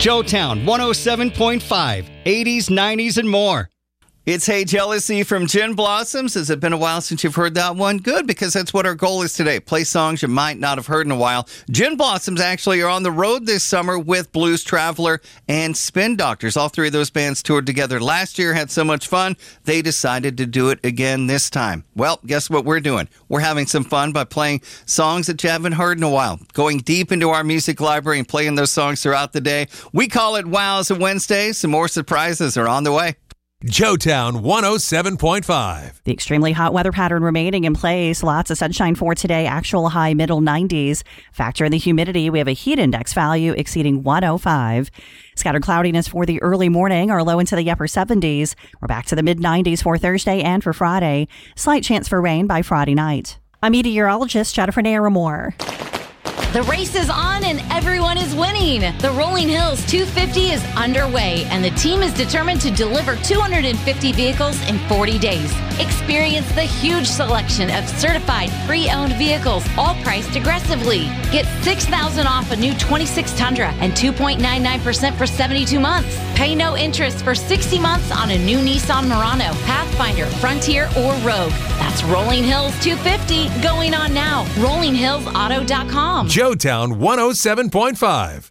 Joetown 107.5, 80s, 90s, and more. It's Hey Jealousy from Gin Blossoms. Has it been a while since you've heard that one? Good, because that's what our goal is today. Play songs you might not have heard in a while. Gin Blossoms actually are on the road this summer with Blues Traveler and Spin Doctors. All three of those bands toured together last year, had so much fun, they decided to do it again this time. Well, guess what we're doing? We're having some fun by playing songs that you haven't heard in a while, going deep into our music library and playing those songs throughout the day. We call it Wows Wednesday. Some more surprises are on the way. Joetown 107.5. The extremely hot weather pattern remaining in place. Lots of sunshine for today. Actual high middle 90s. Factor in the humidity. We have a heat index value exceeding 105. Scattered cloudiness for the early morning. Our low into the upper 70s. We're back to the mid 90s for Thursday and for Friday. Slight chance for rain by Friday night. I'm meteorologist Jennifer Naramore. The race is on and everyone is winning. The Rolling Hills 250 is underway and the team is determined to deliver 250 vehicles in 40 days. Experience the huge selection of certified pre-owned vehicles, all priced aggressively. Get $6,000 off a new 26 Tundra and 2.99% for 72 months. Pay no interest for 60 months on a new Nissan Murano, Pathfinder, Frontier, or Rogue. That's Rolling Hills 250 going on now. RollingHillsAuto.com. Joetown 107.5.